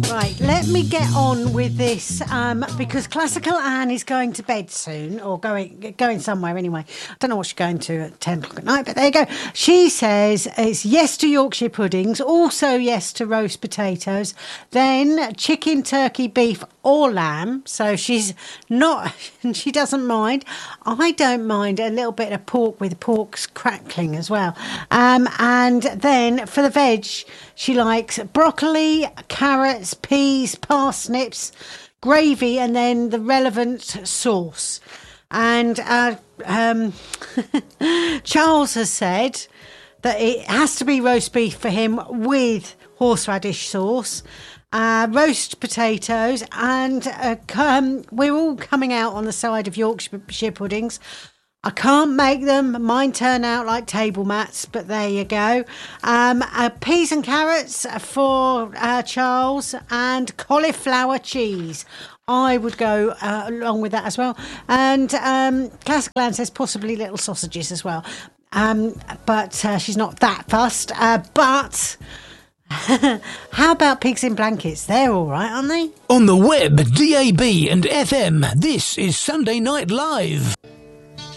Right, let me get on with this because Classical Anne is going to bed soon, or going somewhere anyway. I don't know what she's going to at 10 o'clock at night, but there you go. She says it's yes to Yorkshire puddings, also yes to roast potatoes, then chicken, turkey, beef or lamb. So she's not, she doesn't mind. I don't mind a little bit of pork with pork's crackling as well. And then for the veg, she likes broccoli, carrots, peas, parsnips, gravy, and then the relevant sauce. And Charles has said that it has to be roast beef for him with horseradish sauce, roast potatoes, and we're all coming out on the side of Yorkshire puddings. I can't make them. Mine turn out like table mats, but there you go. Peas and carrots for Charles, and cauliflower cheese. I would go along with that as well. And Classical Anne says possibly little sausages as well. But she's not that fussed. But how about pigs in blankets? They're all right, aren't they? On the web, DAB and FM, this is Sunday Night Live.